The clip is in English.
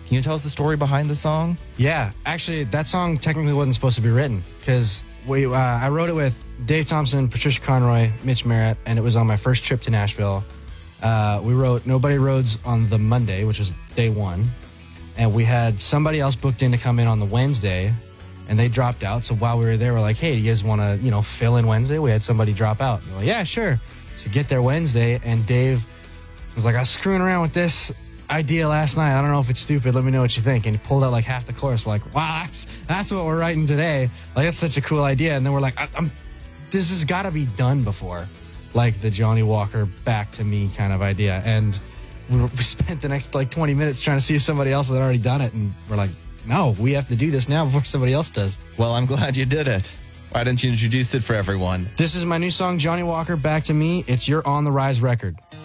Can you tell us the story behind the song? Yeah, actually, that song technically wasn't supposed to be written because I wrote it with Dave Thompson, Patricia Conroy, Mitch Merritt, and it was on my first trip to Nashville. We wrote Nobody Roads on the Monday, which was day one, and we had somebody else booked in to come in on the Wednesday, and they dropped out. So while we were there, we're like, hey, do you guys want to, fill in Wednesday? We had somebody drop out. We're like, yeah, sure. So get there Wednesday, and Dave was like, I was screwing around with this idea last night. I don't know if it's stupid. Let me know what you think. And he pulled out like half the chorus. We're like, wow, that's what we're writing today. Like, that's such a cool idea. And then we're like, this has got to be done before. Like the Johnny Walker Back to Me kind of idea. And we spent the next 20 minutes trying to see if somebody else had already done it. And we're like, no, we have to do this now before somebody else does. Well, I'm glad you did it. Why didn't you introduce it for everyone? This is my new song, Johnny Walker Back to Me. It's your On the Rise record.